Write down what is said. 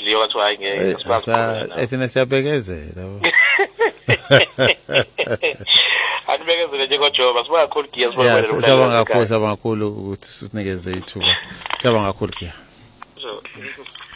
inhliziyo wathi hayi ngeke sikwazi ethina siyabekezela Anibekezele njengoJoba siba kakhulu giya sibanga kakhulu ukuthi sinikeze ithuba sibanga kakhulu giya